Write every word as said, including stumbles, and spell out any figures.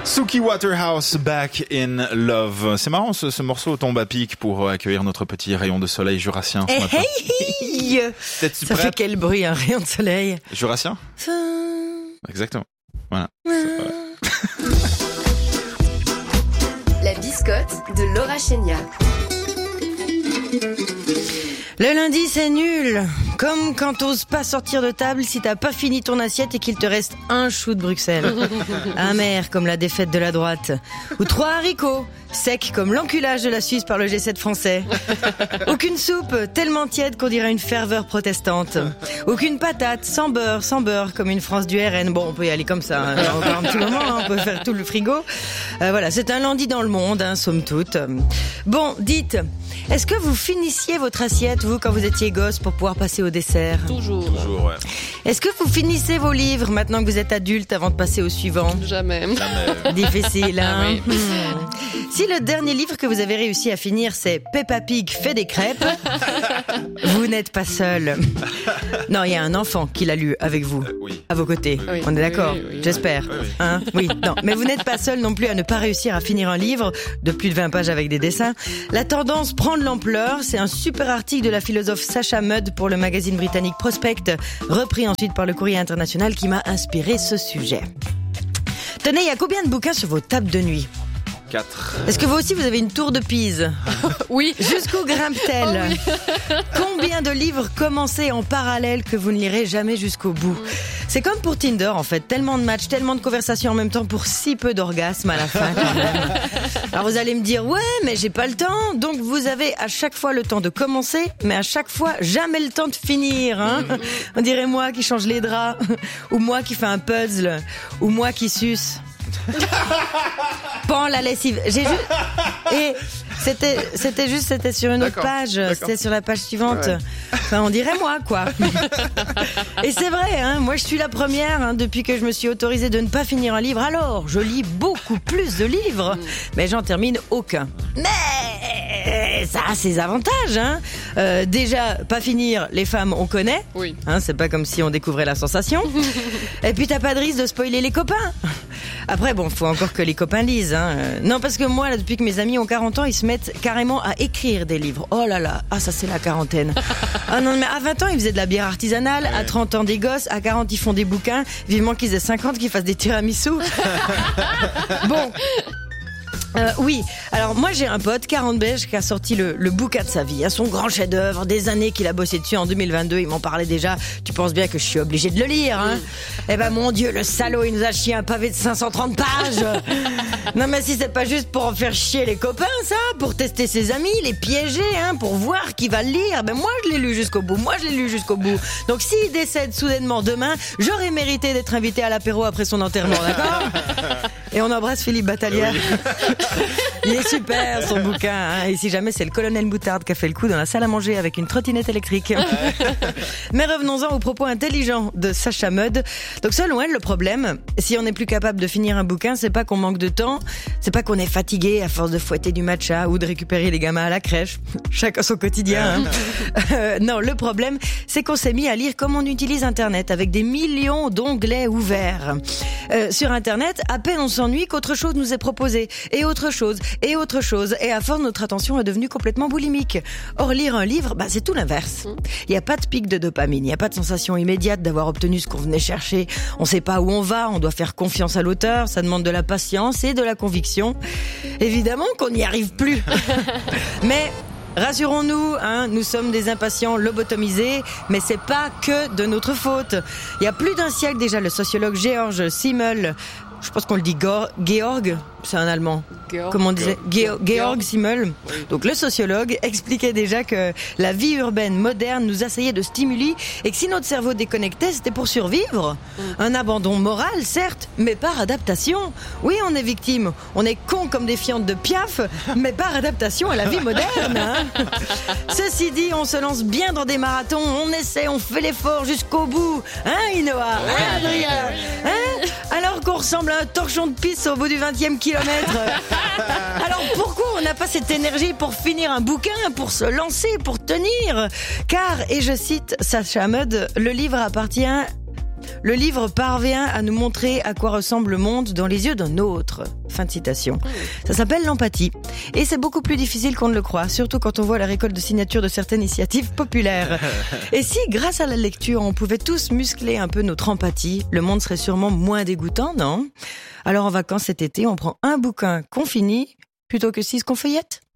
Suki Waterhouse, Back in Love. C'est marrant, ce, ce morceau tombe à pic pour accueillir notre petit rayon de soleil jurassien ce hey, matin. Hey, T'es-tu ça prête? fait quel bruit, un rayon de soleil? Jurassien? Exactement. Voilà. La biscotte de Laura Chénia. Le lundi, c'est nul. Comme quand t'oses pas sortir de table si t'as pas fini ton assiette et qu'il te reste un chou de Bruxelles. Amer comme la défaite de la droite. Ou trois haricots, secs comme l'enculage de la Suisse par le G sept français. Aucune soupe, tellement tiède qu'on dirait une ferveur protestante. Aucune patate, sans beurre, sans beurre, comme une France du R N. Bon, on peut y aller comme ça, hein. Encore un petit moment, hein. On peut faire tout le frigo. Euh, voilà, c'est un lundi dans le monde, hein, somme toute. Bon, dites, est-ce que vous finissiez votre assiette, vous, quand vous étiez gosse, pour pouvoir passer au dessert? Toujours. Toujours, ouais. Est-ce que vous finissez vos livres maintenant que vous êtes adulte avant de passer au suivant? Jamais. Jamais. Difficile, hein? Ah oui. Hmm. Si le dernier livre que vous avez réussi à finir, c'est Peppa Pig fait des crêpes, vous n'êtes pas seul. Non, il y a un enfant qui l'a lu avec vous, Euh, oui. à vos côtés. Oui. On est d'accord? Oui, oui, oui. J'espère. Oui, oui. Hein? Oui, non. Mais vous n'êtes pas seul non plus à ne pas réussir à finir un livre de plus de vingt pages avec des dessins. La tendance prend de l'ampleur. C'est un super article de la philosophe Sacha Mudd pour le magazine britannique Prospect, repris ensuite par le Courrier International, qui m'a inspiré ce sujet. Tenez, il y a combien de bouquins sur vos tables de nuit? quatre. Est-ce que vous aussi vous avez une tour de Pise? Oui. Jusqu'où grimpe-t-elle? Combien de livres commencés en parallèle que vous ne lirez jamais jusqu'au bout? C'est comme pour Tinder en fait, tellement de matchs, tellement de conversations en même temps pour si peu d'orgasme à la fin quand même. Alors vous allez me dire, ouais mais j'ai pas le temps, donc vous avez à chaque fois le temps de commencer, mais à chaque fois jamais le temps de finir, hein. On dirait moi qui change les draps, ou moi qui fais un puzzle, ou moi qui suce. Pan la lessive. J'ai juste et c'était c'était juste c'était sur une autre D'accord, page, d'accord. c'était sur la page suivante. Ouais. Enfin, on dirait moi quoi. Et c'est vrai, hein, moi je suis la première, hein, depuis que je me suis autorisée de ne pas finir un livre. Alors, je lis beaucoup plus de livres, mais j'en termine aucun. Mais ça a ses avantages, hein. Euh, déjà, pas finir, les femmes, on connaît. Oui. Hein, c'est pas comme si on découvrait la sensation. Et puis t'as pas de risque de spoiler les copains. Après, bon, faut encore que les copains lisent, hein. Euh, Non, parce que moi, là, depuis que mes amis ont quarante ans, ils se mettent carrément à écrire des livres. Oh là là, ah ça c'est la quarantaine. Ah non, mais à vingt ans, ils faisaient de la bière artisanale, à trente ans des gosses, à quarante ils font des bouquins, vivement qu'ils aient cinquante, qu'ils fassent des tiramisu. Bon. Euh, oui, alors moi j'ai un pote, quarante beige, qui a sorti le, le bouquin de sa vie, hein, son grand chef-d'œuvre, des années qu'il a bossé dessus en deux mille vingt-deux, il m'en parlait déjà, tu penses bien que je suis obligée de le lire, hein. Eh ben mon Dieu, le salaud, il nous a chié un pavé de cinq cent trente pages. Non mais si c'est pas juste pour en faire chier les copains, ça, pour tester ses amis, les piéger, hein, pour voir qui va le lire, ben moi je l'ai lu jusqu'au bout, moi je l'ai lu jusqu'au bout. Donc s'il décède soudainement demain, j'aurais mérité d'être invité à l'apéro après son enterrement, d'accord? Et on embrasse Philippe Battalière. Il est super son bouquin, hein. Et si jamais c'est le colonel Moutarde qui a fait le coup dans la salle à manger avec une trottinette électrique. Mais revenons-en aux propos intelligents de Sacha Mudd. Donc selon elle, le problème, si on n'est plus capable de finir un bouquin, c'est pas qu'on manque de temps, c'est pas qu'on est fatigué à force de fouetter du matcha ou de récupérer les gamins à la crèche. Chacun son quotidien, hein. euh, Non, le problème, c'est qu'on s'est mis à lire comme on utilise Internet, avec des millions d'onglets ouverts. Euh, sur Internet, à peine on s'ennuie qu'autre chose nous est proposé. Et autre chose, et autre chose. Et à force, notre attention est devenue complètement boulimique. Or, lire un livre, bah, c'est tout l'inverse. Il n'y a pas de pic de dopamine, il n'y a pas de sensation immédiate d'avoir obtenu ce qu'on venait chercher. On ne sait pas où on va, on doit faire confiance à l'auteur, ça demande de la patience et de la conviction. Évidemment qu'on n'y arrive plus. Mais rassurons-nous, hein, nous sommes des impatients lobotomisés, mais c'est pas que de notre faute. Il y a plus d'un siècle déjà, le sociologue Georg Simmel, je pense qu'on le dit Go- Georg, c'est un allemand. Georg. Comment on disait Georg, Georg. Georg Simmel. Donc le sociologue expliquait déjà que la vie urbaine moderne nous assaillait de stimuli et que si notre cerveau déconnectait, c'était pour survivre. Mm. Un abandon moral, certes, mais par adaptation. Oui, on est victime, on est con comme des fientes de Piaf, mais par adaptation à la vie moderne, hein. Ceci dit, on se lance bien dans des marathons, on essaie, on fait l'effort jusqu'au bout. Hein, Inoa? Hein, Adrien? Hein? Alors qu'on ressemble à un torchon de pisse au bout du vingtième kilomètre. Alors pourquoi on n'a pas cette énergie pour finir un bouquin, pour se lancer, pour tenir? Car, et je cite Sacha Mudd, le livre appartient Le livre parvient à nous montrer à quoi ressemble le monde dans les yeux d'un autre. Fin de citation. Ça s'appelle l'empathie. Et c'est beaucoup plus difficile qu'on ne le croit, surtout quand on voit la récolte de signatures de certaines initiatives populaires. Et si, grâce à la lecture, on pouvait tous muscler un peu notre empathie, le monde serait sûrement moins dégoûtant, non ? Alors en vacances cet été, on prend un bouquin qu'on finit plutôt que six qu'on feuillette.